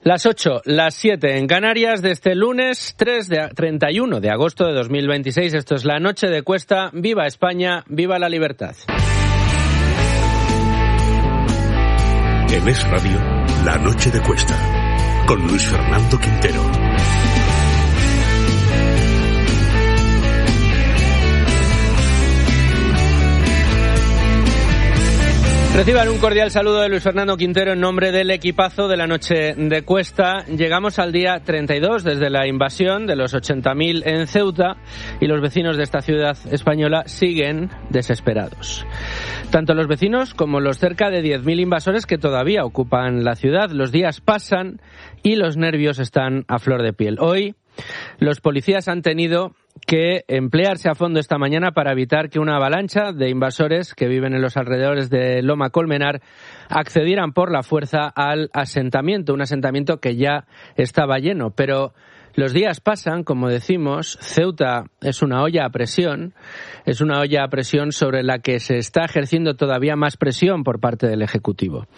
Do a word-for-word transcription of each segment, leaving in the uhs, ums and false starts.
Las ocho, las siete en Canarias de este lunes tres de, treinta y uno de agosto de dos mil veintiséis. Esto es La Noche de Cuesta. ¡Viva España! ¡Viva la libertad! En Es Radio, La Noche de Cuesta, con Luis Fernando Quintero. Reciban un cordial saludo de Luis Fernando Quintero en nombre del equipazo de La Noche de Cuesta. Llegamos al día treinta y dos desde la invasión de los ochenta mil en Ceuta y los vecinos de esta ciudad española siguen desesperados. Tanto los vecinos como los cerca de diez mil invasores que todavía ocupan la ciudad. Los días pasan y los nervios están a flor de piel. Hoy los policías han tenido que emplearse a fondo esta mañana para evitar que una avalancha de invasores que viven en los alrededores de Loma Colmenar accedieran por la fuerza al asentamiento, un asentamiento que ya estaba lleno. Pero los días pasan, como decimos, Ceuta es una olla a presión, es una olla a presión sobre la que se está ejerciendo todavía más presión por parte del Ejecutivo.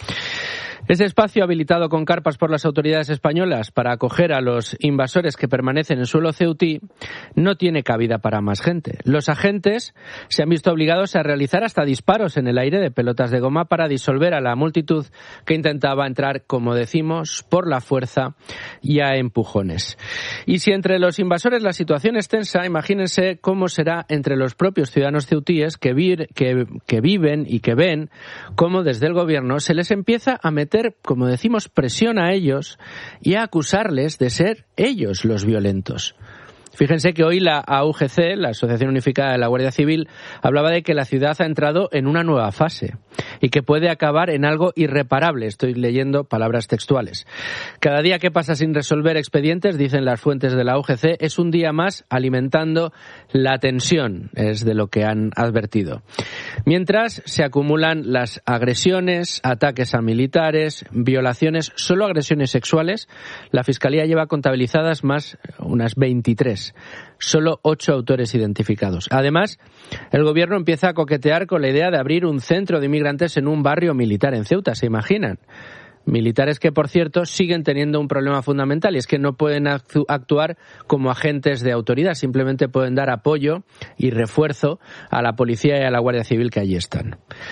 Ese espacio habilitado con carpas por las autoridades españolas para acoger a los invasores que permanecen en suelo ceutí no tiene cabida para más gente. Los agentes se han visto obligados a realizar hasta disparos en el aire de pelotas de goma para disolver a la multitud que intentaba entrar, como decimos, por la fuerza y a empujones. Y si entre los invasores la situación es tensa, imagínense cómo será entre los propios ciudadanos ceutíes que, vi- que, que viven y que ven cómo desde el gobierno se les empieza a meter, como decimos, presión a ellos y a acusarles de ser ellos los violentos. Fíjense que hoy la A U G C, la Asociación Unificada de la Guardia Civil, hablaba de que la ciudad ha entrado en una nueva fase y que puede acabar en algo irreparable. Estoy leyendo palabras textuales. Cada día que pasa sin resolver expedientes, dicen las fuentes de la A U G C, es un día más alimentando la tensión, es de lo que han advertido. Mientras se acumulan las agresiones, ataques a militares, violaciones, solo agresiones sexuales, la Fiscalía lleva contabilizadas más unas veintitrés. Solo ocho autores identificados. Además, el gobierno empieza a coquetear con la idea de abrir un centro de inmigrantes en un barrio militar en Ceuta, ¿se imaginan? Militares que, por cierto, siguen teniendo un problema fundamental y es que no pueden actu- actuar como agentes de autoridad, simplemente pueden dar apoyo y refuerzo a la policía y a la Guardia Civil que allí están.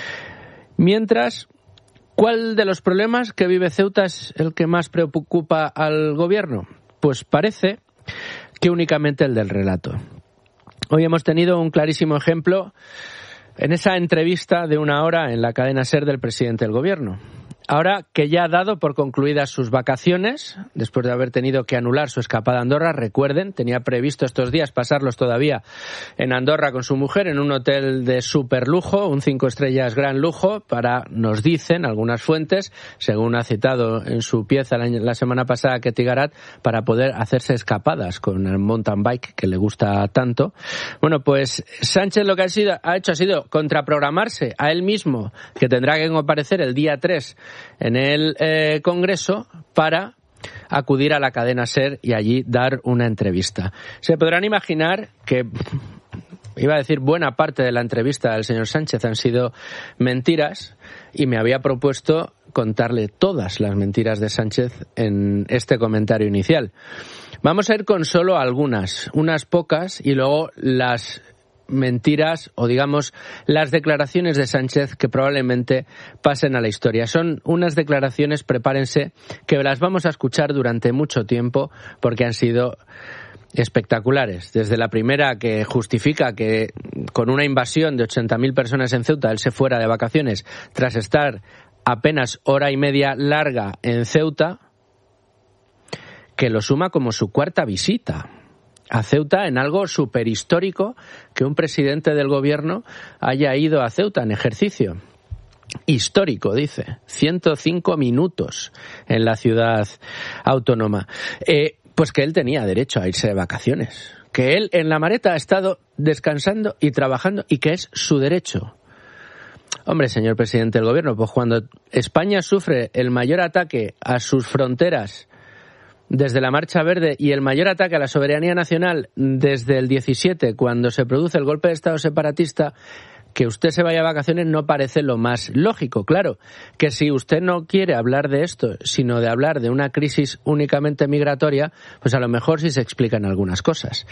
Mientras, ¿cuál de los problemas que vive Ceuta es el que más preocupa al gobierno? Pues parece que únicamente el del relato. Hoy hemos tenido un clarísimo ejemplo en esa entrevista de una hora en la cadena SER del presidente del gobierno. Ahora que ya ha dado por concluidas sus vacaciones, después de haber tenido que anular su escapada a Andorra, recuerden, tenía previsto estos días pasarlos todavía en Andorra con su mujer, en un hotel de superlujo, un cinco estrellas gran lujo, para, nos dicen algunas fuentes, según ha citado en su pieza la, la semana pasada Ketty Garat, para poder hacerse escapadas con el mountain bike que le gusta tanto. Bueno, pues Sánchez lo que ha, sido, ha hecho ha sido contraprogramarse a él mismo, que tendrá que comparecer el día tres en el eh, Congreso para acudir a la cadena SER y allí dar una entrevista. Se podrán imaginar que, iba a decir, buena parte de la entrevista del señor Sánchez han sido mentiras y me había propuesto contarle todas las mentiras de Sánchez en este comentario inicial. Vamos a ir con solo algunas, unas pocas, y luego las mentiras o, digamos, las declaraciones de Sánchez que probablemente pasen a la historia. Son unas declaraciones, prepárense, que las vamos a escuchar durante mucho tiempo porque han sido espectaculares. Desde la primera, que justifica que con una invasión de ochenta mil personas en Ceuta él se fuera de vacaciones tras estar apenas hora y media larga en Ceuta, que lo suma como su cuarta visita a Ceuta, en algo superhistórico que un presidente del gobierno haya ido a Ceuta en ejercicio. Histórico, dice. ciento cinco minutos en la ciudad autónoma. Eh, pues que él tenía derecho a irse de vacaciones. Que él en la maleta ha estado descansando y trabajando y que es su derecho. Hombre, señor presidente del gobierno, pues cuando España sufre el mayor ataque a sus fronteras desde la Marcha Verde y el mayor ataque a la soberanía nacional desde el diecisiete, cuando se produce el golpe de Estado separatista, que usted se vaya a vacaciones no parece lo más lógico. Claro, que si usted no quiere hablar de esto, sino de hablar de una crisis únicamente migratoria, pues a lo mejor sí se explican algunas cosas.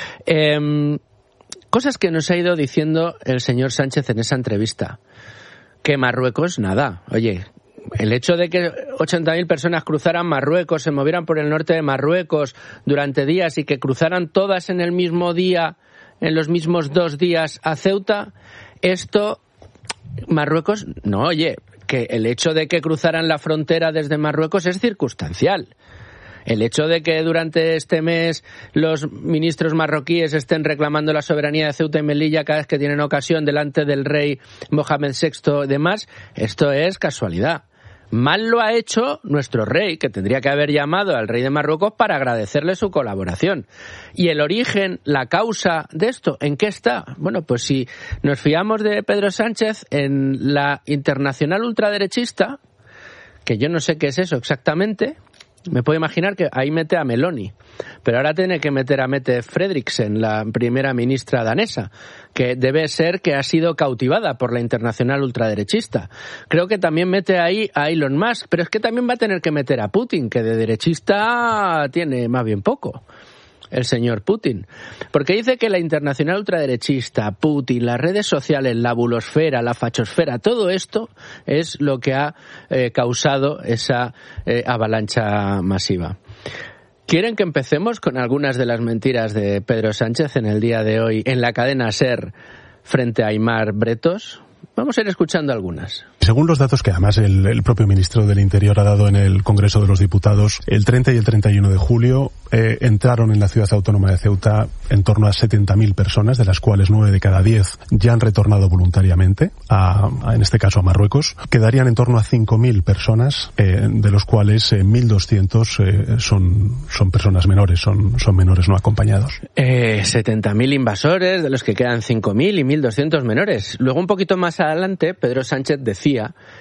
Eh, cosas que nos ha ido diciendo el señor Sánchez en esa entrevista. Que Marruecos, nada. Oye, el hecho de que ochenta mil personas cruzaran Marruecos, se movieran por el norte de Marruecos durante días y que cruzaran todas en el mismo día, en los mismos dos días a Ceuta, esto, Marruecos, no, oye, que el hecho de que cruzaran la frontera desde Marruecos es circunstancial. El hecho de que durante este mes los ministros marroquíes estén reclamando la soberanía de Ceuta y Melilla cada vez que tienen ocasión delante del rey Mohamed sexto y demás, esto es casualidad. Mal lo ha hecho nuestro rey, que tendría que haber llamado al rey de Marruecos para agradecerle su colaboración. Y el origen, la causa de esto, ¿en qué está? Bueno, pues si nos fiamos de Pedro Sánchez en la internacional ultraderechista, que yo no sé qué es eso exactamente, me puedo imaginar que ahí mete a Meloni, pero ahora tiene que meter a Mette Frederiksen, la primera ministra danesa, que debe ser que ha sido cautivada por la internacional ultraderechista. Creo que también mete ahí a Elon Musk, pero es que también va a tener que meter a Putin, que de derechista tiene más bien poco, el señor Putin. Porque dice que la internacional ultraderechista, Putin, las redes sociales, la bulosfera, la fachosfera, todo esto es lo que ha eh, causado esa eh, avalancha masiva. ¿Quieren que empecemos con algunas de las mentiras de Pedro Sánchez en el día de hoy en la cadena SER frente a Aimar Bretos? Vamos a ir escuchando algunas. Según los datos que además el, el propio ministro del Interior ha dado en el Congreso de los Diputados, el treinta y el treinta y uno de julio eh, entraron en la ciudad autónoma de Ceuta en torno a setenta mil personas, de las cuales nueve de cada diez ya han retornado voluntariamente, a, a, en este caso a Marruecos. Quedarían en torno a cinco mil personas, eh, de los cuales eh, mil doscientos eh, son, son personas menores, son, son menores no acompañados. Eh, setenta mil invasores, de los que quedan cinco mil y mil doscientos menores. Luego, un poquito más adelante, Pedro Sánchez decía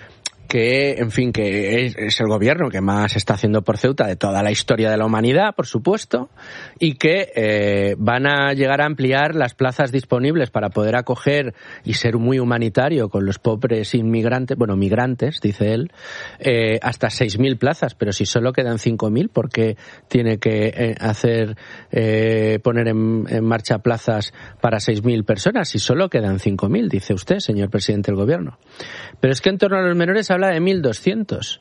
que, en fin, que es, es el gobierno que más está haciendo por Ceuta de toda la historia de la humanidad, por supuesto, y que eh, van a llegar a ampliar las plazas disponibles para poder acoger y ser muy humanitario con los pobres inmigrantes, bueno, migrantes, dice él, eh, hasta seis mil plazas, pero si solo quedan cinco mil, ¿por qué tiene que eh, hacer, eh, poner en, en marcha plazas para seis mil personas si solo quedan cinco mil, dice usted, señor presidente del gobierno? Pero es que en torno a los menores habla de mil doscientos.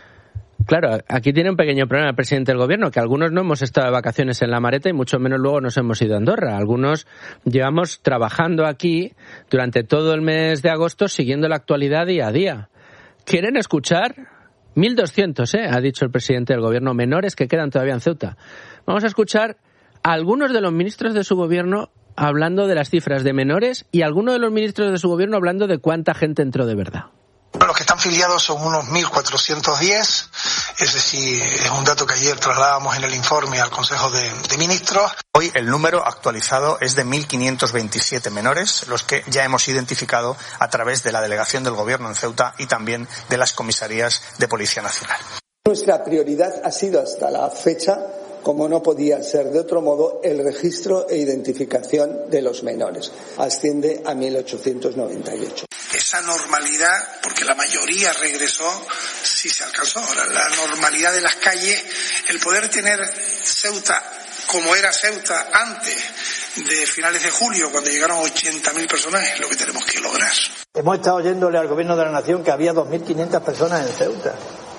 Claro, aquí tiene un pequeño problema el presidente del gobierno, que algunos no hemos estado de vacaciones en La Mareta y mucho menos luego nos hemos ido a Andorra. Algunos llevamos trabajando aquí durante todo el mes de agosto siguiendo la actualidad día a día. ¿Quieren escuchar? mil doscientos, ¿eh? Ha dicho el presidente del gobierno, menores que quedan todavía en Ceuta. Vamos a escuchar a algunos de los ministros de su gobierno hablando de las cifras de menores y algunos de los ministros de su gobierno hablando de cuánta gente entró de verdad. Los que están filiados son unos mil cuatrocientos diez, es decir, es un dato que ayer trasladábamos en el informe al Consejo de, de Ministros. Hoy el número actualizado es de mil quinientos veintisiete menores, los que ya hemos identificado a través de la delegación del Gobierno en Ceuta y también de las comisarías de Policía Nacional. Nuestra prioridad ha sido hasta la fecha, como no podía ser de otro modo, el registro e identificación de los menores. Asciende a mil ochocientos noventa y ocho. Esa normalidad, porque la mayoría regresó, sí se alcanzó. Ahora, la normalidad de las calles, el poder tener Ceuta como era Ceuta antes de finales de julio, cuando llegaron ochenta mil personas, es lo que tenemos que lograr. Hemos estado oyéndole al Gobierno de la Nación que había dos mil quinientas personas en Ceuta.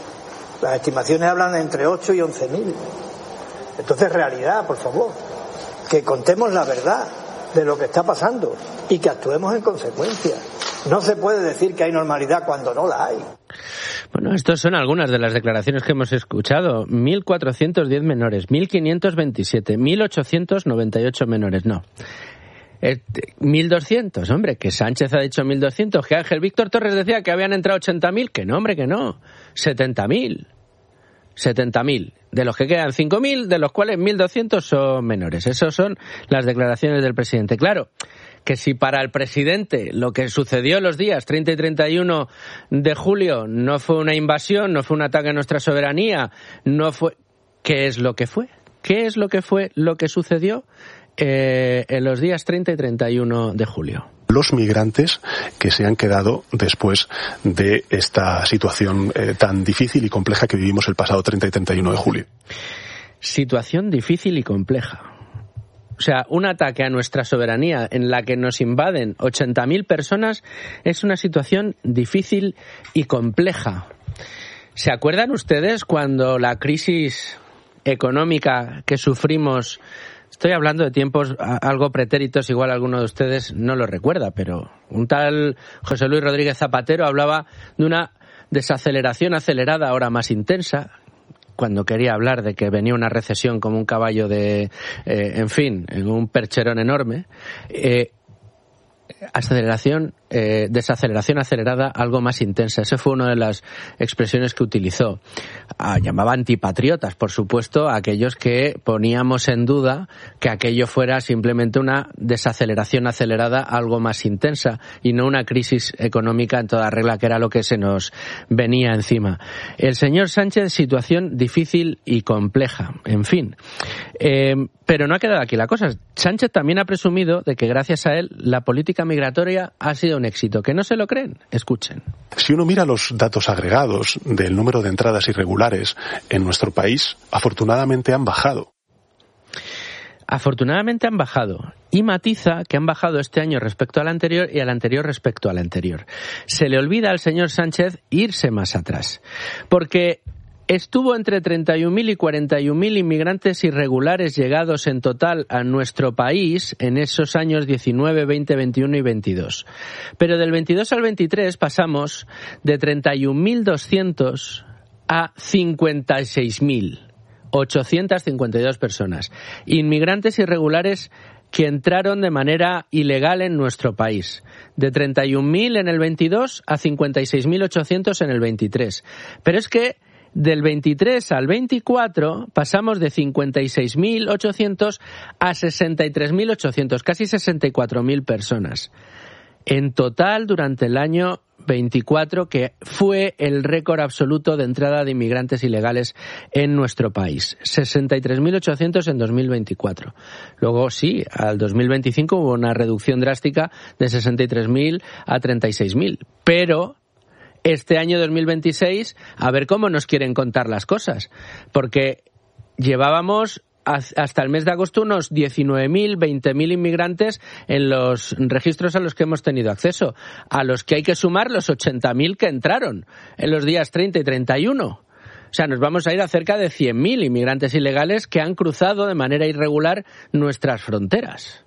Las estimaciones hablan de entre ocho y once mil. Entonces, realidad, por favor, que contemos la verdad de lo que está pasando y que actuemos en consecuencia. No se puede decir que hay normalidad cuando no la hay. Bueno, estas son algunas de las declaraciones que hemos escuchado. mil cuatrocientos diez menores, mil quinientos veintisiete, mil ochocientos noventa y ocho menores. No. Eh, mil doscientos, hombre, que Sánchez ha dicho mil doscientos, que Ángel Víctor Torres decía que habían entrado ochenta mil, que no, hombre, que no. setenta mil. setenta mil. De los que quedan cinco mil, de los cuales mil doscientos son menores. Esas son las declaraciones del presidente. Claro, que si para el presidente lo que sucedió los días treinta y treinta y uno de julio no fue una invasión, no fue un ataque a nuestra soberanía, no fue... ¿Qué es lo que fue? ¿Qué es lo que fue lo que sucedió eh, en los días treinta y treinta y uno de julio? los migrantes que se han quedado después de esta situación eh, tan difícil y compleja que vivimos el pasado treinta y treinta y uno de julio. Situación difícil y compleja. O sea, un ataque a nuestra soberanía en la que nos invaden ochenta mil personas es una situación difícil y compleja. ¿Se acuerdan ustedes cuando la crisis económica que sufrimos... Estoy hablando de tiempos algo pretéritos, igual alguno de ustedes no lo recuerda, pero un tal José Luis Rodríguez Zapatero hablaba de una desaceleración acelerada, ahora más intensa, cuando quería hablar de que venía una recesión como un caballo de, eh, en fin, en un percherón enorme. Eh, aceleración, eh, desaceleración acelerada, algo más intensa. Esa fue una de las expresiones que utilizó. Ah, llamaba antipatriotas, por supuesto, a aquellos que poníamos en duda que aquello fuera simplemente una desaceleración acelerada, algo más intensa, y no una crisis económica en toda regla, que era lo que se nos venía encima. El señor Sánchez, situación difícil y compleja, en fin. Eh, pero no ha quedado aquí la cosa. Sánchez también ha presumido de que gracias a él la política migratoria ha sido un éxito. ¿Que no se lo creen? Escuchen. Si uno mira los datos agregados del número de entradas irregulares en nuestro país, afortunadamente han bajado. Afortunadamente han bajado. Y matiza que han bajado este año respecto al anterior y al anterior respecto al anterior. Se le olvida al señor Sánchez irse más atrás. Porque estuvo entre treinta y un mil y cuarenta y un mil inmigrantes irregulares llegados en total a nuestro país en esos años diecinueve, veinte, veintiuno y veintidós. Pero del veintidós al veintitrés pasamos de treinta y un mil doscientos a cincuenta y seis mil ochocientas cincuenta y dos personas. Inmigrantes irregulares que entraron de manera ilegal en nuestro país. De treinta y un mil en el veintidós a cincuenta y seis mil ochocientos en el veintitrés. Pero es que del veintitrés al veinticuatro pasamos de cincuenta y seis mil ochocientos a sesenta y tres mil ochocientos, casi sesenta y cuatro mil personas. En total, durante el año veinticuatro, que fue el récord absoluto de entrada de inmigrantes ilegales en nuestro país. sesenta y tres mil ochocientos en dos mil veinticuatro. Luego, sí, al dos mil veinticinco hubo una reducción drástica de sesenta y tres mil a treinta y seis mil. Pero este año dos mil veintiséis, a ver cómo nos quieren contar las cosas. Porque llevábamos hasta el mes de agosto unos diecinueve mil, veinte mil inmigrantes en los registros a los que hemos tenido acceso, a los que hay que sumar los ochenta mil que entraron en los días treinta y treinta y uno. O sea, nos vamos a ir a cerca de cien mil inmigrantes ilegales que han cruzado de manera irregular nuestras fronteras.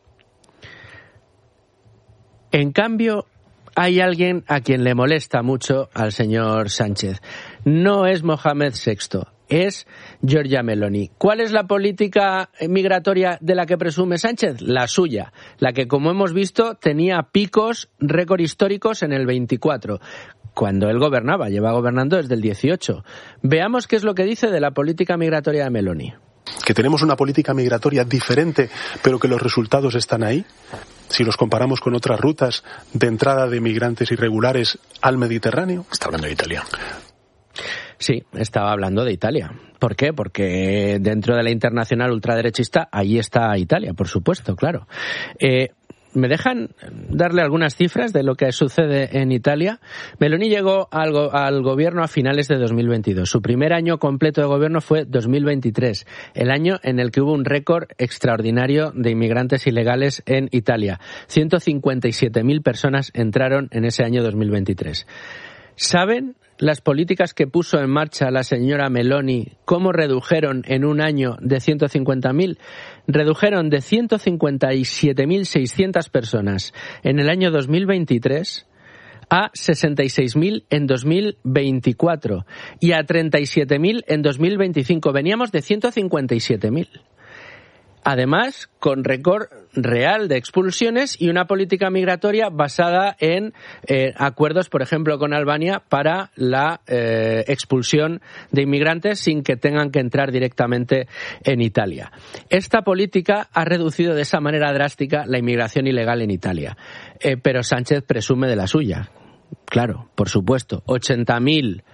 En cambio, hay alguien a quien le molesta mucho al señor Sánchez. No es Mohamed sexto. Es Giorgia Meloni. ¿Cuál es la política migratoria de la que presume Sánchez? La suya, la que, como hemos visto, tenía picos récord históricos en el veinticuatro, cuando él gobernaba, lleva gobernando desde el dieciocho. Veamos qué es lo que dice de la política migratoria de Meloni. Que tenemos una política migratoria diferente, pero que los resultados están ahí. Si los comparamos con otras rutas de entrada de migrantes irregulares al Mediterráneo. Está hablando de Italia. Sí, estaba hablando de Italia. ¿Por qué? Porque dentro de la internacional ultraderechista, ahí está Italia, por supuesto, claro. Eh, ¿Me dejan darle algunas cifras de lo que sucede en Italia? Meloni llegó al, go- al gobierno a finales de dos mil veintidós. Su primer año completo de gobierno fue dos mil veintitrés, el año en el que hubo un récord extraordinario de inmigrantes ilegales en Italia. ciento cincuenta y siete mil personas entraron en ese año dos mil veintitrés. ¿Saben las políticas que puso en marcha la señora Meloni cómo redujeron en un año de ciento cincuenta mil? Redujeron de ciento cincuenta y siete mil seiscientas personas en el año dos mil veintitrés a sesenta y seis mil en dos mil veinticuatro y a treinta y siete mil en dos mil veinticinco. Veníamos de ciento cincuenta y siete mil. Además, con récord real de expulsiones y una política migratoria basada en eh, acuerdos, por ejemplo, con Albania para la eh, expulsión de inmigrantes sin que tengan que entrar directamente en Italia. Esta política ha reducido de esa manera drástica la inmigración ilegal en Italia. Eh, pero Sánchez presume de la suya. Claro, por supuesto. ochenta mil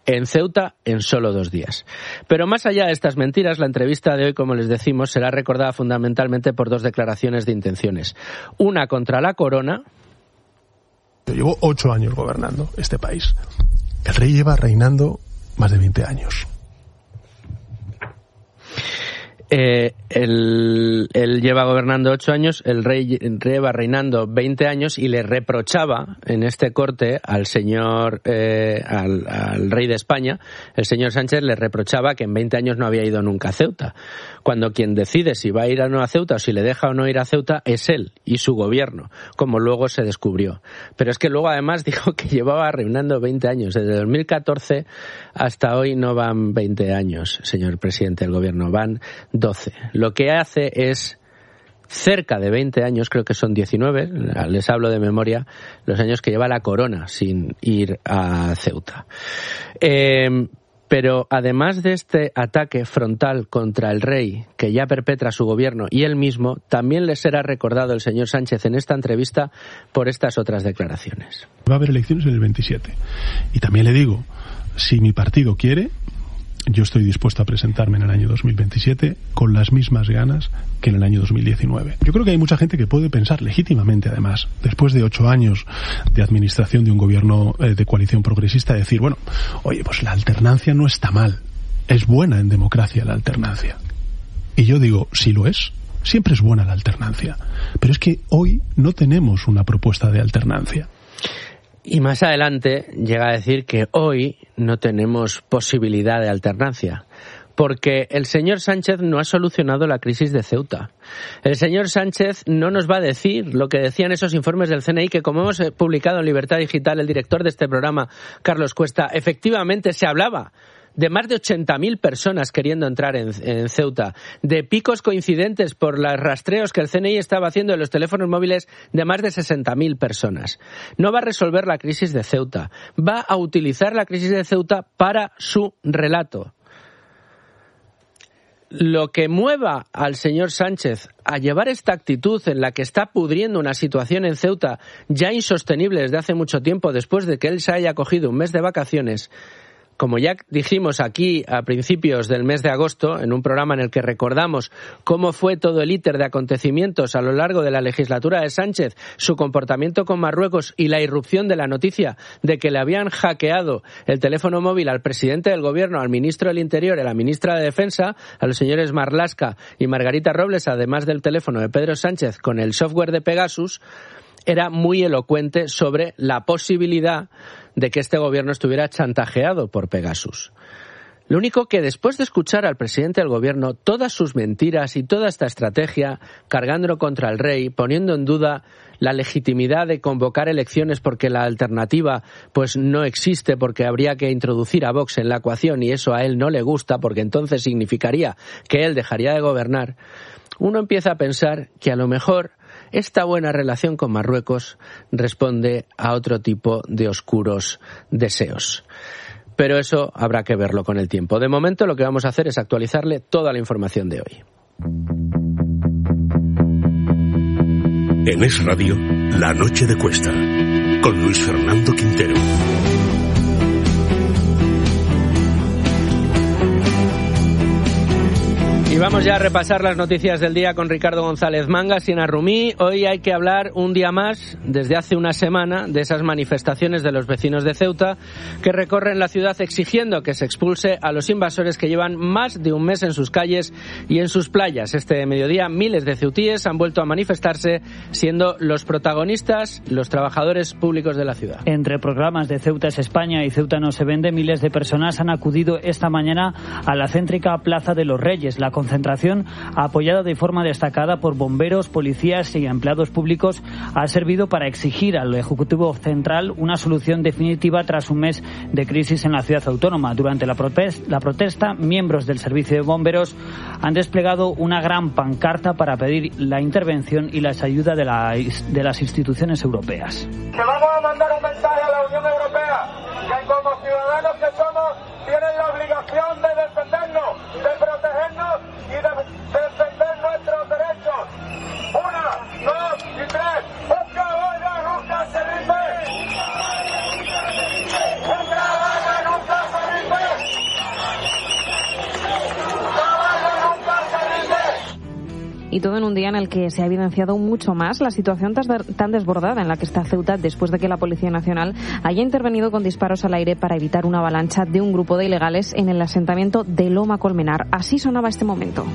en Ceuta en solo dos días. Pero más allá de estas mentiras, la entrevista de hoy, como les decimos, será recordada fundamentalmente por dos declaraciones de intenciones. Una contra la corona. Yo llevo ocho años gobernando este país. El rey lleva reinando más de veinte años. Eh, él, él lleva gobernando ocho años, el rey lleva reinando veinte años y le reprochaba en este corte al señor, eh, al, al rey de España, el señor Sánchez le reprochaba que en veinte años no había ido nunca a Ceuta, cuando quien decide si va a ir o no a Ceuta o si le deja o no ir a Ceuta es él y su gobierno, como luego se descubrió. Pero es que luego además dijo que llevaba reinando veinte años, desde dos mil catorce hasta hoy no van veinte años, señor presidente del gobierno, van doce. Lo que hace es cerca de veinte años, creo que son diecinueve, les hablo de memoria, los años que lleva la corona sin ir a Ceuta. Eh, pero además de este ataque frontal contra el rey que ya perpetra su gobierno y él mismo, también le será recordado el señor Sánchez en esta entrevista por estas otras declaraciones. Va a haber elecciones en el veintisiete. Y también le digo, si mi partido quiere, yo estoy dispuesto a presentarme en el año dos mil veintisiete con las mismas ganas que en el año dos mil diecinueve. Yo creo que hay mucha gente que puede pensar legítimamente, además, después de ocho años de administración de un gobierno eh, de coalición progresista, decir, bueno, oye, pues la alternancia no está mal. Es buena en democracia la alternancia. Y yo digo, si lo es, siempre es buena la alternancia. Pero es que hoy no tenemos una propuesta de alternancia. Y más adelante llega a decir que hoy no tenemos posibilidad de alternancia, porque el señor Sánchez no ha solucionado la crisis de Ceuta. El señor Sánchez no nos va a decir lo que decían esos informes del C N I, que como hemos publicado en Libertad Digital, el director de este programa, Carlos Cuesta, efectivamente se hablaba de más de ochenta mil personas queriendo entrar en, en Ceuta, de picos coincidentes por los rastreos que el C N I estaba haciendo de los teléfonos móviles de más de sesenta mil personas. No va a resolver la crisis de Ceuta, va a utilizar la crisis de Ceuta para su relato. Lo que mueva al señor Sánchez a llevar esta actitud en la que está pudriendo una situación en Ceuta ya insostenible desde hace mucho tiempo, después de que él se haya cogido un mes de vacaciones, como ya dijimos aquí a principios del mes de agosto, en un programa en el que recordamos cómo fue todo el íter de acontecimientos a lo largo de la legislatura de Sánchez, su comportamiento con Marruecos y la irrupción de la noticia de que le habían hackeado el teléfono móvil al presidente del gobierno, al ministro del Interior y a la ministra de Defensa, a los señores Marlaska y Margarita Robles, además del teléfono de Pedro Sánchez con el software de Pegasus, era muy elocuente sobre la posibilidad de que este gobierno estuviera chantajeado por Pegasus. Lo único que después de escuchar al presidente del gobierno todas sus mentiras y toda esta estrategia, cargándolo contra el rey, poniendo en duda la legitimidad de convocar elecciones porque la alternativa pues no existe, porque habría que introducir a Vox en la ecuación y eso a él no le gusta porque entonces significaría que él dejaría de gobernar, uno empieza a pensar que a lo mejor esta buena relación con Marruecos responde a otro tipo de oscuros deseos. Pero eso habrá que verlo con el tiempo. De momento lo que vamos a hacer es actualizarle toda la información de hoy. En Es Radio, La Noche de Cuesta, con Luis Fernando Quintero. Y vamos ya a repasar las noticias del día con Ricardo González Mangas y Ana Rumí. Hoy hay que hablar un día más, desde hace una semana, de esas manifestaciones de los vecinos de Ceuta que recorren la ciudad exigiendo que se expulse a los invasores que llevan más de un mes en sus calles y en sus playas. Este mediodía miles de ceutíes han vuelto a manifestarse, siendo los protagonistas los trabajadores públicos de la ciudad. Entre programas de Ceuta es España y Ceuta no se vende, miles de personas han acudido esta mañana a la céntrica Plaza de los Reyes. La concentración, apoyada de forma destacada por bomberos, policías y empleados públicos, ha servido para exigir al Ejecutivo Central una solución definitiva tras un mes de crisis en la ciudad autónoma. Durante la protesta, la protesta, miembros del servicio de bomberos han desplegado una gran pancarta para pedir la intervención y la ayuda de, la, de las instituciones europeas. Que vamos a mandar un mensaje a la Unión Europea, que como ciudadanos que somos, tienen la obligación de defendernos, de protegernos y de defender nuestros derechos. Una, dos y tres. ¡Un caballo nunca se rinde! ¡Un caballo nunca se rinde! Y todo en un día en el que se ha evidenciado mucho más la situación tan desbordada en la que está Ceuta después de que la Policía Nacional haya intervenido con disparos al aire para evitar una avalancha de un grupo de ilegales en el asentamiento de Loma Colmenar. Así sonaba este momento.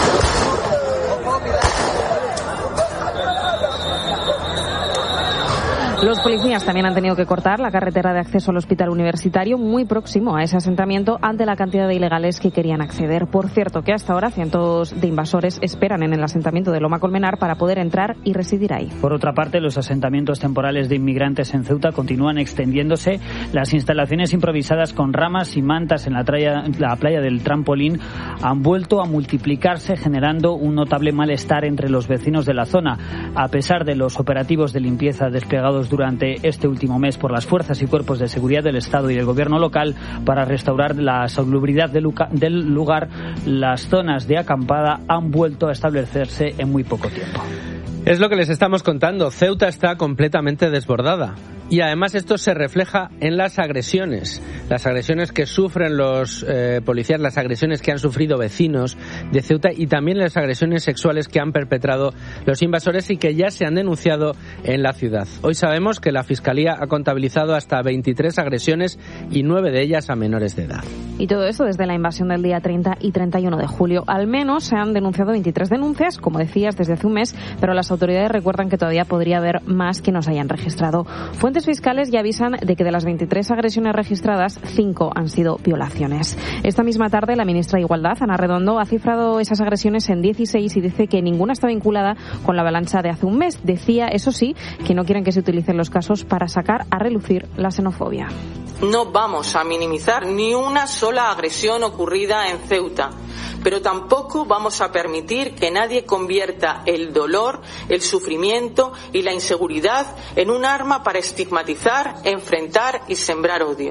Los policías también han tenido que cortar la carretera de acceso al hospital universitario muy próximo a ese asentamiento ante la cantidad de ilegales que querían acceder. Por cierto, que hasta ahora cientos de invasores esperan en el asentamiento de Loma Colmenar para poder entrar y residir ahí. Por otra parte, los asentamientos temporales de inmigrantes en Ceuta continúan extendiéndose. Las instalaciones improvisadas con ramas y mantas en la, traya, la playa del Trampolín han vuelto a multiplicarse, generando un notable malestar entre los vecinos de la zona. A pesar de los operativos de limpieza desplegados durante este último mes por las fuerzas y cuerpos de seguridad del Estado y del Gobierno local para restaurar la salubridad del lugar, las zonas de acampada han vuelto a establecerse en muy poco tiempo. Es lo que les estamos contando. Ceuta está completamente desbordada. Y además esto se refleja en las agresiones, las agresiones que sufren los eh, policías, las agresiones que han sufrido vecinos de Ceuta y también las agresiones sexuales que han perpetrado los invasores y que ya se han denunciado en la ciudad. Hoy sabemos que la Fiscalía ha contabilizado hasta veintitrés agresiones y nueve de ellas a menores de edad. Y todo esto desde la invasión del día treinta y treinta y uno de julio. Al menos se han denunciado veintitrés denuncias, como decías, desde hace un mes, pero las autoridades recuerdan que todavía podría haber más que no se hayan registrado. Fuentes fiscales ya avisan de que de las veintitrés agresiones registradas, cinco han sido violaciones. Esta misma tarde, la ministra de Igualdad, Ana Redondo, ha cifrado esas agresiones en dieciséis y dice que ninguna está vinculada con la avalancha de hace un mes. Decía, eso sí, que no quieren que se utilicen los casos para sacar a relucir la xenofobia. No vamos a minimizar ni una sola agresión ocurrida en Ceuta, pero tampoco vamos a permitir que nadie convierta el dolor, el sufrimiento y la inseguridad en un arma para estigmatizar, enfrentar y sembrar odio.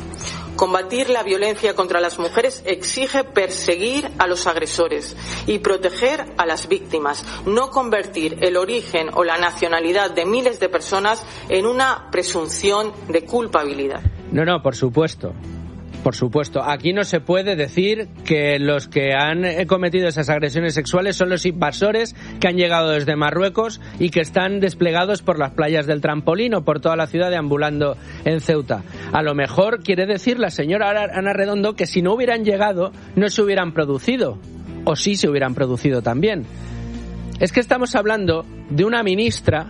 Combatir la violencia contra las mujeres exige perseguir a los agresores y proteger a las víctimas, no convertir el origen o la nacionalidad de miles de personas en una presunción de culpabilidad. No, no, por supuesto. Por supuesto, aquí no se puede decir que los que han cometido esas agresiones sexuales son los invasores que han llegado desde Marruecos y que están desplegados por las playas del Trampolín o por toda la ciudad deambulando en Ceuta. A lo mejor quiere decir la señora Ana Redondo que si no hubieran llegado no se hubieran producido, o sí se hubieran producido también. Es que estamos hablando de una ministra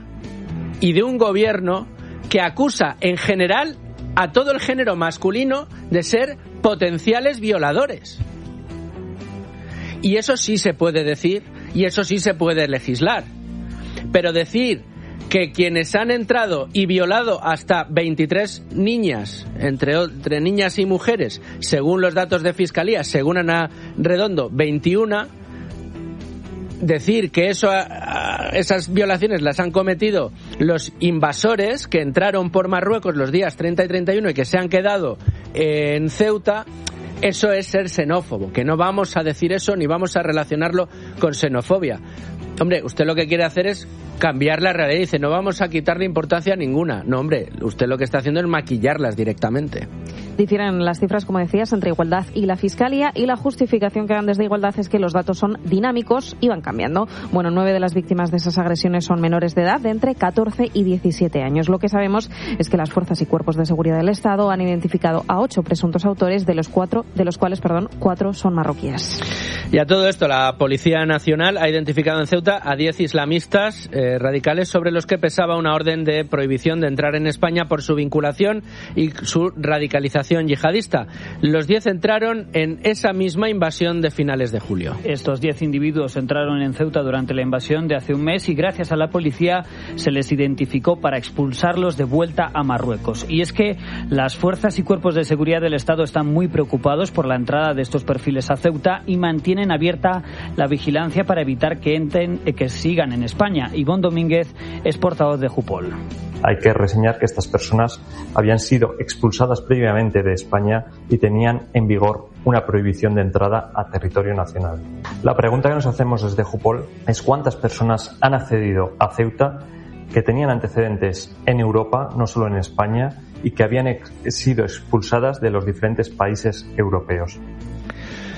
y de un gobierno que acusa en general a todo el género masculino de ser potenciales violadores. Y eso sí se puede decir y eso sí se puede legislar. Pero decir que quienes han entrado y violado hasta veintitrés niñas, entre, entre niñas y mujeres, según los datos de Fiscalía, según Ana Redondo, veintiuna, decir que eso, esas violaciones las han cometido los invasores que entraron por Marruecos los días treinta y treinta y uno y que se han quedado en Ceuta, eso es ser xenófobo, que no vamos a decir eso ni vamos a relacionarlo con xenofobia. Hombre, usted lo que quiere hacer es cambiar la realidad. Dice, no vamos a quitarle importancia a ninguna. No, hombre, usted lo que está haciendo es maquillarlas directamente. Difieren las cifras, como decías, entre Igualdad y la Fiscalía, y la justificación que dan desde Igualdad es que los datos son dinámicos y van cambiando. Bueno, nueve de las víctimas de esas agresiones son menores de edad, de entre catorce y diecisiete años. Lo que sabemos es que las fuerzas y cuerpos de seguridad del Estado han identificado a ocho presuntos autores, de los cuatro, de los cuales, perdón, cuatro son marroquíes. Y a todo esto, la Policía Nacional ha identificado en Ceuta a diez islamistas eh, radicales sobre los que pesaba una orden de prohibición de entrar en España por su vinculación y su radicalización yihadista. Los diez entraron en esa misma invasión de finales de julio. Estos diez individuos entraron en Ceuta durante la invasión de hace un mes y gracias a la policía se les identificó para expulsarlos de vuelta a Marruecos. Y es que las fuerzas y cuerpos de seguridad del Estado están muy preocupados por la entrada de estos perfiles a Ceuta y mantienen abierta la vigilancia para evitar que entren, que sigan en España. Ivonne Domínguez es portavoz de Jupol. Hay que reseñar que estas personas habían sido expulsadas previamente de España y tenían en vigor una prohibición de entrada a territorio nacional. La pregunta que nos hacemos desde Jupol es cuántas personas han accedido a Ceuta que tenían antecedentes en Europa, no solo en España, y que habían ex- sido expulsadas de los diferentes países europeos.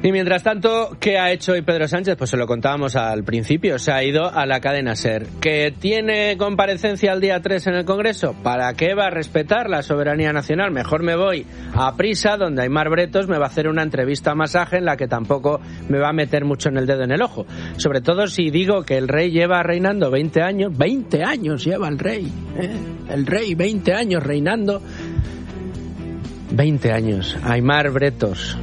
Y mientras tanto, ¿qué ha hecho hoy Pedro Sánchez? Pues se lo contábamos al principio, se ha ido a la cadena SER. ¿Que tiene comparecencia el día tres en el Congreso? ¿Para qué va a respetar la soberanía nacional? Mejor me voy a Prisa, donde Aimar Bretos me va a hacer una entrevista masaje en la que tampoco me va a meter mucho en el dedo en el ojo. Sobre todo si digo que el rey lleva reinando veinte años, veinte años lleva el rey, ¿eh? El rey, veinte años reinando. veinte años, Aimar Bretos.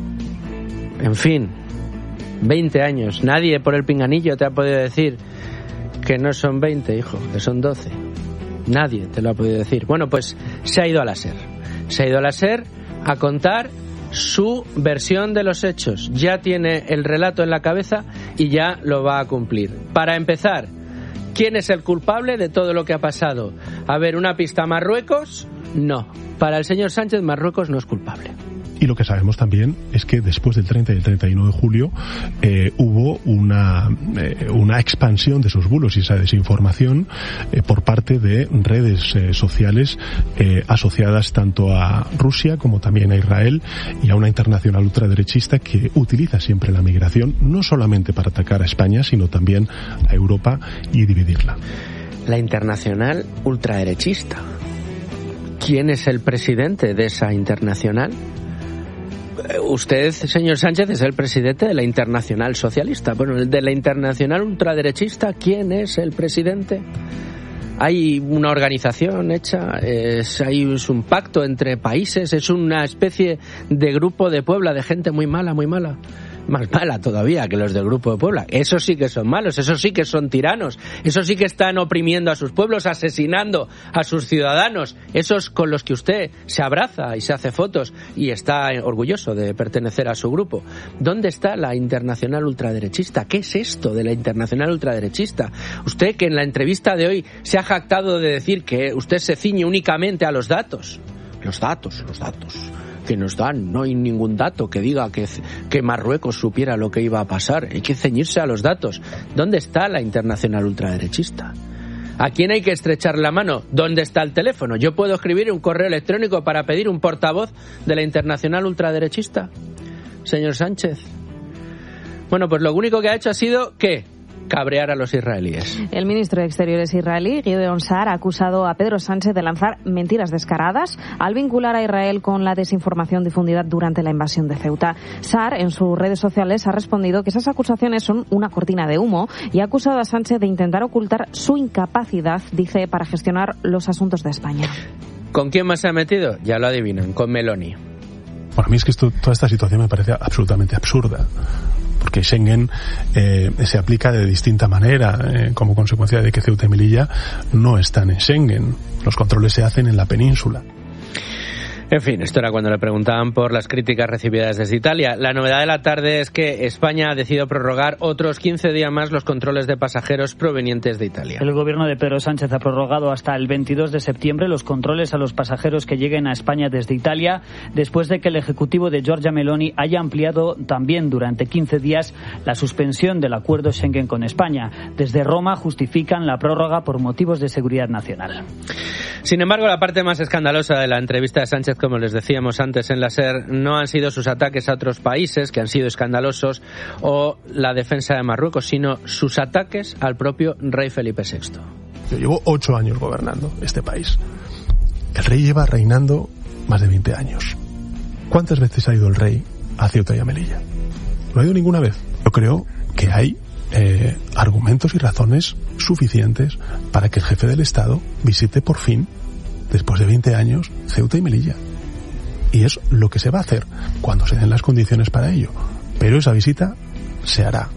En fin, veinte años. Nadie por el pinganillo te ha podido decir que no son veinte, hijo, que son doce. Nadie te lo ha podido decir. Bueno, pues se ha ido a la SER. Se ha ido a la SER a contar su versión de los hechos. Ya tiene el relato en la cabeza y ya lo va a cumplir. Para empezar, ¿quién es el culpable de todo lo que ha pasado? A ver, ¿una pista a Marruecos? No. Para el señor Sánchez, Marruecos no es culpable. Y lo que sabemos también es que después del treinta y el treinta y uno de julio eh, hubo una, eh, una expansión de esos bulos y esa desinformación eh, por parte de redes eh, sociales eh, asociadas tanto a Rusia como también a Israel y a una internacional ultraderechista que utiliza siempre la migración no solamente para atacar a España, sino también a Europa y dividirla. La internacional ultraderechista. ¿Quién es el presidente de esa internacional? Usted, señor Sánchez, es el presidente de la Internacional Socialista. Bueno, de la Internacional Ultraderechista, ¿quién es el presidente? Hay una organización hecha, es, hay, es un pacto entre países, es una especie de grupo de Puebla de gente muy mala, muy mala. Más mala todavía que los del Grupo de Puebla. Esos sí que son malos, esos sí que son tiranos, esos sí que están oprimiendo a sus pueblos, asesinando a sus ciudadanos, esos con los que usted se abraza y se hace fotos y está orgulloso de pertenecer a su grupo. ¿Dónde está la internacional ultraderechista? ¿Qué es esto de la internacional ultraderechista? Usted, que en la entrevista de hoy se ha jactado de decir que usted se ciñe únicamente a los datos. Los datos, los datos que nos dan, no hay ningún dato que diga que, que Marruecos supiera lo que iba a pasar. Hay que ceñirse a los datos. ¿Dónde está la internacional ultraderechista? ¿A quién hay que estrechar la mano? ¿Dónde está el teléfono? ¿Yo puedo escribir un correo electrónico para pedir un portavoz de la internacional ultraderechista? Señor Sánchez. Bueno, pues lo único que ha hecho ha sido, ¿qué? Cabrear a los israelíes. El ministro de Exteriores israelí, Gideon Sa'ar, ha acusado a Pedro Sánchez de lanzar mentiras descaradas al vincular a Israel con la desinformación difundida durante la invasión de Ceuta. Sa'ar, en sus redes sociales, ha respondido que esas acusaciones son una cortina de humo y ha acusado a Sánchez de intentar ocultar su incapacidad, dice, para gestionar los asuntos de España. ¿Con quién más se ha metido? Ya lo adivinan, con Meloni. Para mí es que esto, toda esta situación me parece absolutamente absurda. Porque Schengen eh, se aplica de distinta manera eh, como consecuencia de que Ceuta y Melilla no están en Schengen. Los controles se hacen en la península. En fin, esto era cuando le preguntaban por las críticas recibidas desde Italia. La novedad de la tarde es que España ha decidido prorrogar otros quince días más los controles de pasajeros provenientes de Italia. El gobierno de Pedro Sánchez ha prorrogado hasta el veintidós de septiembre los controles a los pasajeros que lleguen a España desde Italia, después de que el ejecutivo de Giorgia Meloni haya ampliado también durante quince días la suspensión del acuerdo Schengen con España. Desde Roma justifican la prórroga por motivos de seguridad nacional. Sin embargo, la parte más escandalosa de la entrevista de Sánchez, como les decíamos antes en la SER, no han sido sus ataques a otros países, que han sido escandalosos, o la defensa de Marruecos, sino sus ataques al propio rey Felipe sexto. Yo llevo ocho años gobernando este país. El rey lleva reinando más de veinte años. ¿Cuántas veces ha ido el rey a Ceuta y a Melilla? No ha ido ninguna vez. Yo creo que hay eh, argumentos y razones suficientes para que el jefe del Estado visite por fin, después de veinte años, Ceuta y Melilla. Y es lo que se va a hacer cuando se den las condiciones para ello. Pero esa visita se hará.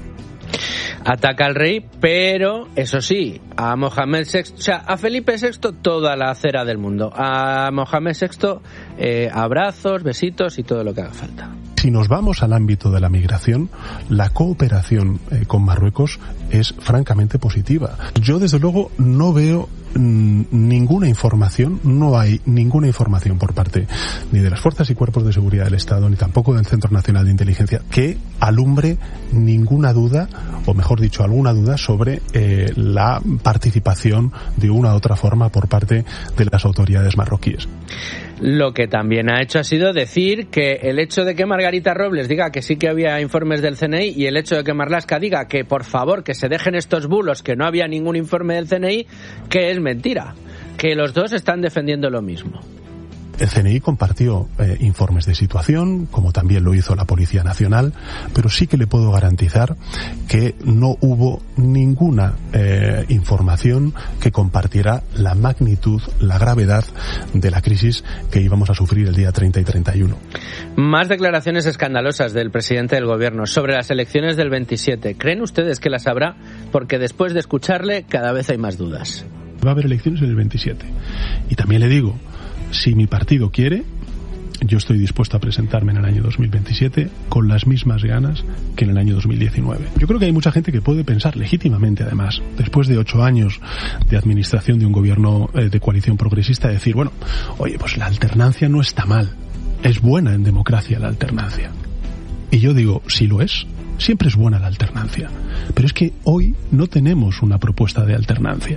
Ataca al rey, pero, eso sí, a Mohamed sexto, o sea, a Felipe sexto toda la cera del mundo. A Mohamed sexto, eh, abrazos, besitos y todo lo que haga falta. Si nos vamos al ámbito de la migración, la cooperación eh, con Marruecos es francamente positiva. Yo, desde luego, no veo mmm, ninguna información, no hay ninguna información por parte ni de las fuerzas y cuerpos de seguridad del Estado, ni tampoco del Centro Nacional de Inteligencia, que alumbre ninguna duda, o mejor dicho, alguna duda sobre eh, la participación de una u otra forma por parte de las autoridades marroquíes. Lo que también ha hecho ha sido decir que el hecho de que Margarita Robles diga que sí que había informes del C N I y el hecho de que Marlaska diga que por favor que se dejen estos bulos, que no había ningún informe del C N I, que es mentira, que los dos están defendiendo lo mismo. El C N I compartió eh, informes de situación, como también lo hizo la Policía Nacional, pero sí que le puedo garantizar que no hubo ninguna eh, información que compartiera la magnitud, la gravedad de la crisis que íbamos a sufrir el día treinta y treinta y uno. Más declaraciones escandalosas del presidente del Gobierno sobre las elecciones del veintisiete. ¿Creen ustedes que las habrá? Porque después de escucharle cada vez hay más dudas. Va a haber elecciones en el veintisiete. Y también le digo, si mi partido quiere, yo estoy dispuesto a presentarme en el año dos mil veintisiete con las mismas ganas que en el año dos mil diecinueve. Yo creo que hay mucha gente que puede pensar legítimamente, además, después de ocho años de administración de un gobierno eh, de coalición progresista, decir, bueno, oye, pues la alternancia no está mal. Es buena en democracia la alternancia. Y yo digo, si lo es, siempre es buena la alternancia. Pero es que hoy no tenemos una propuesta de alternancia.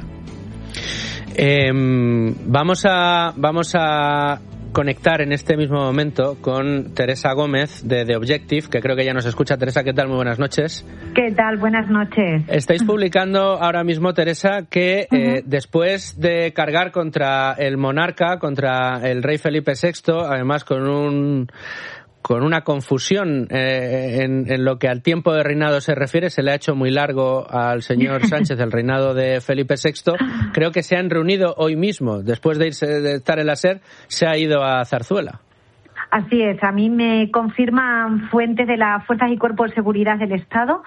Eh, vamos a vamos a conectar en este mismo momento con Teresa Gómez de The Objective, que creo que ya nos escucha. Teresa, ¿qué tal? Muy buenas noches. ¿Qué tal? Buenas noches. Estáis publicando ahora mismo, Teresa, que uh-huh. eh, después de cargar contra el monarca, contra el rey Felipe sexto, además con un con una confusión eh, en, en lo que al tiempo de reinado se refiere, se le ha hecho muy largo al señor Sánchez el reinado de Felipe sexto. Creo que se han reunido hoy mismo, después de irse de estar en la SER, se ha ido a Zarzuela. Así es, a mí me confirman fuentes de las Fuerzas y Cuerpos de Seguridad del Estado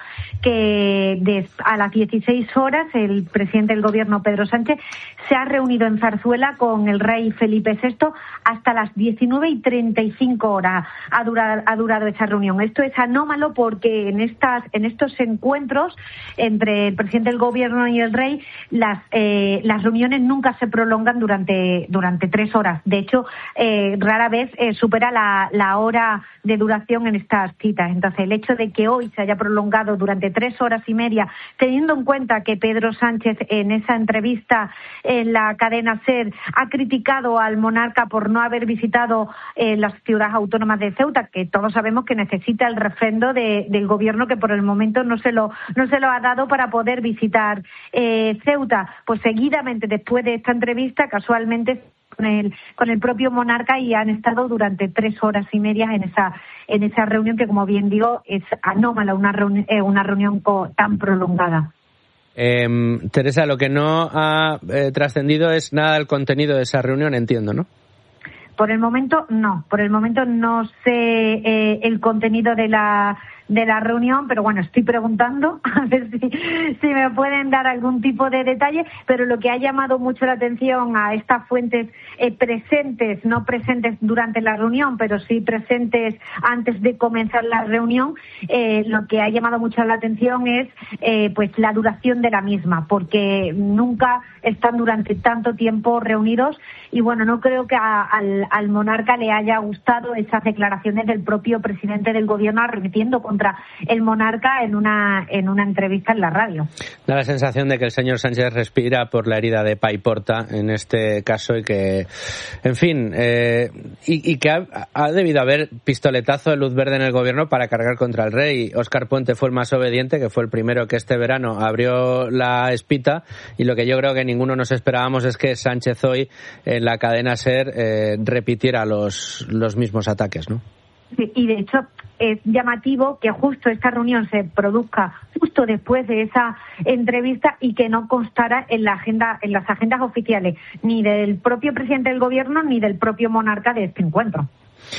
que de, a las dieciséis horas el presidente del Gobierno, Pedro Sánchez, se ha reunido en Zarzuela con el rey Felipe sexto hasta las diecinueve y treinta y cinco horas ha durado, ha durado esa reunión. Esto es anómalo porque en estas en estos encuentros entre el presidente del Gobierno y el rey, las eh, las reuniones nunca se prolongan durante durante tres horas. De hecho, eh, rara vez eh, supera la, la hora de duración en estas citas. Entonces, el hecho de que hoy se haya prolongado durante tres horas y media, teniendo en cuenta que Pedro Sánchez en esa entrevista en la cadena SER ha criticado al monarca por no haber visitado eh, las ciudades autónomas de Ceuta, que todos sabemos que necesita el refrendo de, del gobierno, que por el momento no se lo no se lo ha dado para poder visitar eh, Ceuta. Pues seguidamente, después de esta entrevista, casualmente con el con el propio monarca, y han estado durante tres horas y media en esa en esa reunión que, como bien digo, es anómala una reunión eh, una reunión tan prolongada. Eh, Teresa, lo que no ha eh, trascendido es nada del contenido de esa reunión, entiendo, ¿no? Por el momento no, por el momento no sé eh, el contenido de la de la reunión, pero bueno, estoy preguntando a ver si, si me pueden dar algún tipo de detalle, pero lo que ha llamado mucho la atención a estas fuentes eh, presentes, no presentes durante la reunión, pero sí presentes antes de comenzar la reunión, eh, lo que ha llamado mucho la atención es eh, pues la duración de la misma, porque nunca están durante tanto tiempo reunidos, y bueno, no creo que a, al, al monarca le haya gustado esas declaraciones del propio presidente del gobierno arremetiendo contra el monarca en una en una entrevista en la radio. Da la sensación de que el señor Sánchez respira por la herida de Paiporta en este caso, y que, en fin, eh, y, y que ha, ha debido haber pistoletazo de luz verde en el gobierno para cargar contra el rey. Óscar Puente fue el más obediente, que fue el primero que este verano abrió la espita, y lo que yo creo que ninguno nos esperábamos es que Sánchez hoy en la cadena SER eh, repitiera los, los mismos ataques, ¿no? Sí, y de hecho es llamativo que justo esta reunión se produzca justo después de esa entrevista y que no constara en la agenda, en las agendas oficiales, ni del propio presidente del gobierno ni del propio monarca de este encuentro.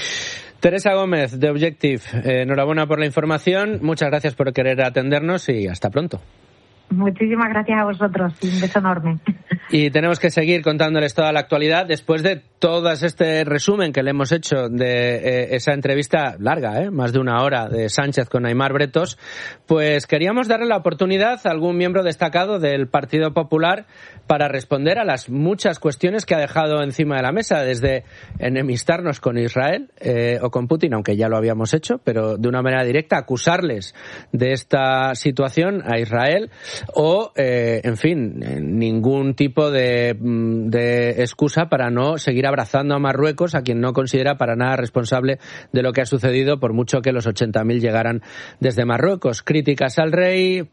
Teresa Gómez, de Objective, eh, enhorabuena por la información, muchas gracias por querer atendernos y hasta pronto. Muchísimas gracias a vosotros. Un beso enorme. Y tenemos que seguir contándoles toda la actualidad después de todo este resumen que le hemos hecho de eh, esa entrevista larga, eh, más de una hora, de Sánchez con Aimar Bretos. Pues queríamos darle la oportunidad a algún miembro destacado del Partido Popular para responder a las muchas cuestiones que ha dejado encima de la mesa, desde enemistarnos con Israel eh, o con Putin, aunque ya lo habíamos hecho, pero de una manera directa, acusarles de esta situación a Israel, o, eh, en fin, ningún tipo de, de excusa para no seguir abrazando a Marruecos, a quien no considera para nada responsable de lo que ha sucedido, por mucho que los ochenta mil llegaran desde Marruecos. Críticas al rey,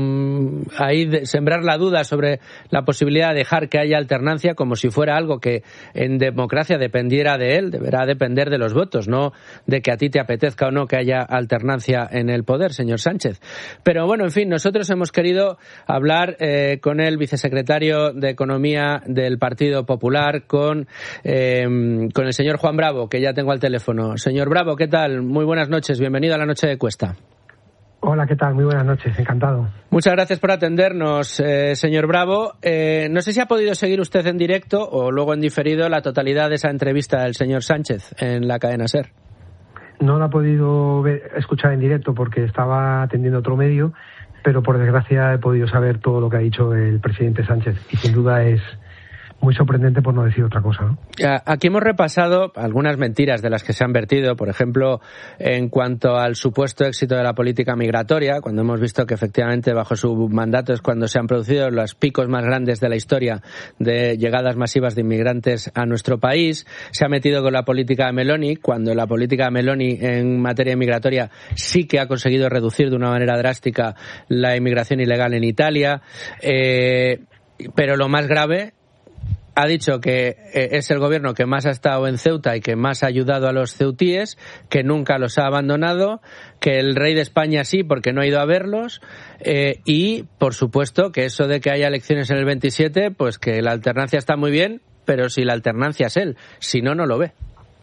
ahí de sembrar la duda sobre la posibilidad de dejar que haya alternancia, como si fuera algo que en democracia dependiera de él. Deberá depender de los votos, no de que a ti te apetezca o no que haya alternancia en el poder, señor Sánchez. Pero bueno, en fin, nosotros hemos querido hablar eh, con el vicesecretario de Economía del Partido Popular, con, eh, con el señor Juan Bravo, que ya tengo al teléfono. Señor Bravo, ¿qué tal? Muy buenas noches, bienvenido a la Noche de Cuesta. Hola, ¿qué tal? Muy buenas noches, encantado. Muchas gracias por atendernos, eh, señor Bravo. Eh, no sé si ha podido seguir usted en directo o luego en diferido la totalidad de esa entrevista del señor Sánchez en la cadena SER. No la he podido ver, escuchar en directo porque estaba atendiendo otro medio, pero por desgracia he podido saber todo lo que ha dicho el presidente Sánchez y sin duda es muy sorprendente, por no decir otra cosa, ¿no? Aquí hemos repasado algunas mentiras de las que se han vertido, por ejemplo, en cuanto al supuesto éxito de la política migratoria, cuando hemos visto que efectivamente bajo su mandato es cuando se han producido los picos más grandes de la historia de llegadas masivas de inmigrantes a nuestro país. Se ha metido con la política de Meloni, cuando la política de Meloni en materia migratoria sí que ha conseguido reducir de una manera drástica la inmigración ilegal en Italia. Eh, pero lo más grave, ha dicho que es el gobierno que más ha estado en Ceuta y que más ha ayudado a los ceutíes, que nunca los ha abandonado, que el rey de España sí, porque no ha ido a verlos, eh, y, por supuesto, que eso de que haya elecciones en el veintisiete, pues que la alternancia está muy bien, pero si la alternancia es él, si no, no lo ve.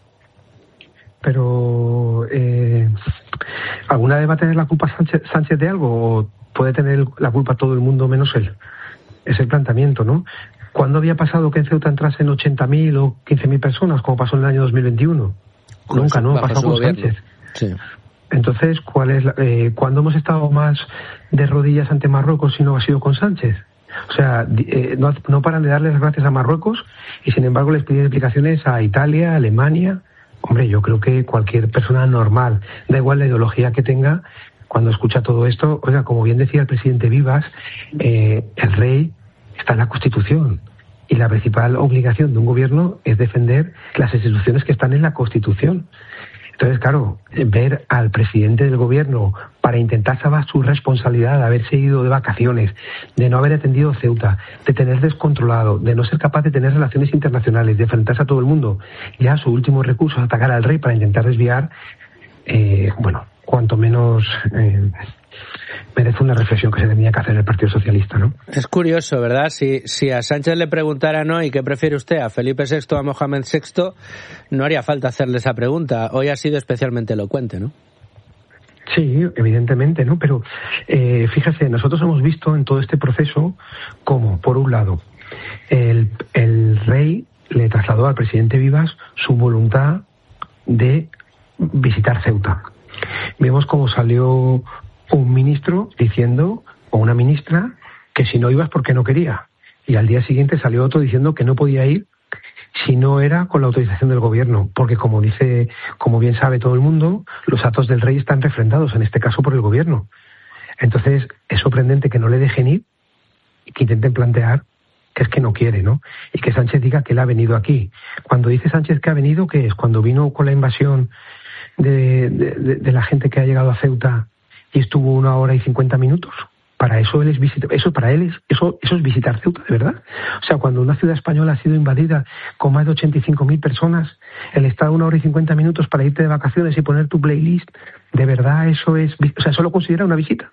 Pero, eh, ¿alguna vez va a tener la culpa Sánchez, Sánchez de algo o puede tener la culpa todo el mundo menos él? Es el planteamiento, ¿no? ¿Cuándo había pasado que en Ceuta entrasen ochenta mil o quince mil personas, como pasó en el año dos mil veintiuno? Con Nunca, ¿no? Pasó con Sánchez. Sí. Entonces, ¿cuál es la, eh, ¿cuándo hemos estado más de rodillas ante Marruecos si no ha sido con Sánchez? O sea, eh, no, no paran de darle las gracias a Marruecos y, sin embargo, les piden explicaciones a Italia, a Alemania. Hombre, yo creo que cualquier persona normal, da igual la ideología que tenga, cuando escucha todo esto, oiga, como bien decía el presidente Vivas, eh, el rey está en la Constitución y la principal obligación de un gobierno es defender las instituciones que están en la Constitución. Entonces, claro, ver al presidente del gobierno para intentar salvar su responsabilidad de haberse ido de vacaciones, de no haber atendido Ceuta, de tener descontrolado, de no ser capaz de tener relaciones internacionales, de enfrentarse a todo el mundo, ya su último recurso es atacar al rey para intentar desviar, eh, bueno, cuanto menos eh, merece una reflexión que se tenía que hacer el Partido Socialista, ¿no? Es curioso, ¿verdad? Si, si a Sánchez le preguntaran hoy qué prefiere usted, a Felipe sexto o a Mohamed sexto, no haría falta hacerle esa pregunta. Hoy ha sido especialmente elocuente, ¿no? Sí, evidentemente, ¿no? Pero eh, fíjese, nosotros hemos visto en todo este proceso cómo, por un lado, el, el rey le trasladó al presidente Vivas su voluntad de visitar Ceuta. Vemos cómo salió un ministro diciendo, o una ministra, que si no ibas porque no quería. Y al día siguiente salió otro diciendo que no podía ir si no era con la autorización del gobierno, porque como dice, como bien sabe todo el mundo, los actos del rey están refrendados, en este caso por el gobierno. Entonces, es sorprendente que no le dejen ir y que intenten plantear que es que no quiere, ¿no? Y que Sánchez diga que él ha venido aquí. Cuando dice Sánchez que ha venido, ¿qué es? Cuando vino con la invasión de, de, de, de la gente que ha llegado a Ceuta y estuvo una hora y cincuenta minutos. Para eso él es visitar, eso para él es, eso, eso es visitar Ceuta, de verdad. O sea, cuando una ciudad española ha sido invadida con más de ochenta y cinco mil personas, el estar una hora y cincuenta minutos para irte de vacaciones y poner tu playlist, de verdad eso es, o sea, eso lo considera una visita.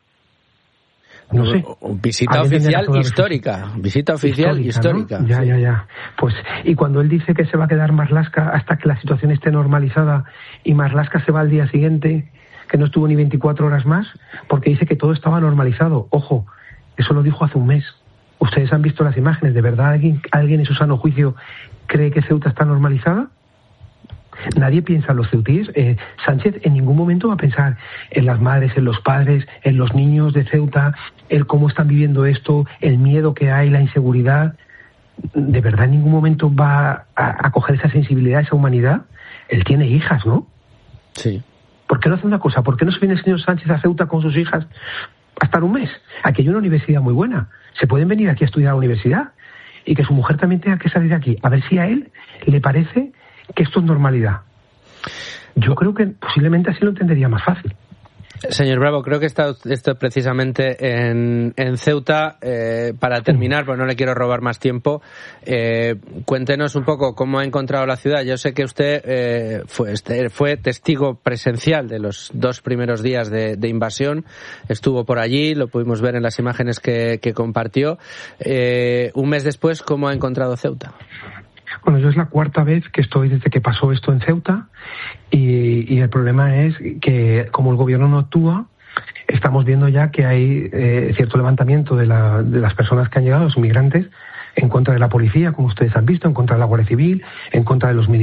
No sé. Visita oficial histórica. Visita oficial histórica. ¿No? Ya, sí. ya, ya. Pues, y cuando él dice que se va a quedar Marlaska hasta que la situación esté normalizada y Marlaska se va al día siguiente, que no estuvo ni veinticuatro horas más, porque dice que todo estaba normalizado. Ojo, Eso lo dijo hace un mes. Ustedes han visto las imágenes. ¿De verdad alguien, alguien en su sano juicio cree que Ceuta está normalizada? Nadie piensa en los ceutíes. Eh, Sánchez en ningún momento va a pensar en las madres, en los padres, en los niños de Ceuta, el cómo están viviendo esto, el miedo que hay, la inseguridad. ¿De verdad en ningún momento va a, a coger esa sensibilidad, esa humanidad? Él tiene hijas, ¿no? Sí. ¿Por qué no hace una cosa? ¿Por qué no se viene el señor Sánchez a Ceuta con sus hijas a estar un mes? Aquí hay una universidad muy buena. Se pueden venir aquí a estudiar a la universidad y que su mujer también tenga que salir de aquí. A ver si a él le parece que esto es normalidad. Yo creo que posiblemente así lo entendería más fácil. Señor Bravo, creo que está esto precisamente en, en Ceuta. Eh, para terminar, pues no le quiero robar más tiempo, eh, cuéntenos un poco cómo ha encontrado la ciudad. Yo sé que usted eh, fue, fue testigo presencial de los dos primeros días de, de invasión. Estuvo por allí, lo pudimos ver en las imágenes que, que compartió. Eh, un mes después, ¿cómo ha encontrado Ceuta? Bueno, yo es la cuarta vez que estoy desde que pasó esto en Ceuta y, y el problema es que como el gobierno no actúa, estamos viendo ya que hay eh, cierto levantamiento de, la, de las personas que han llegado, los migrantes, en contra de la policía, como ustedes han visto, en contra de la Guardia Civil, en contra de los militares.